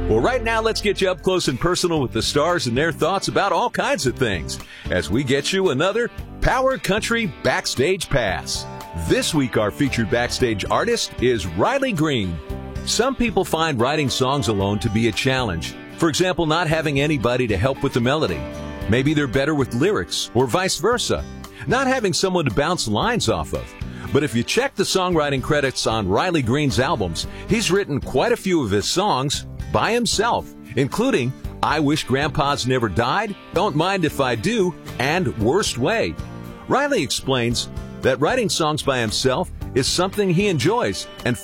Well, right now, let's get you up close and personal with the stars and their thoughts about all kinds of things as we get you another Power Country Backstage Pass. This week, our featured backstage artist is Riley Green. Some people find writing songs alone to be a challenge. For example, not having anybody to help with the melody. Maybe they're better with lyrics or vice versa. Not having someone to bounce lines off of. But if you check the songwriting credits on Riley Green's albums, he's written quite a few of his songs by himself, including I Wish Grandpa's Never Died, Don't Mind If I Do, and Worst Way. Riley explains that writing songs by himself is something he enjoys and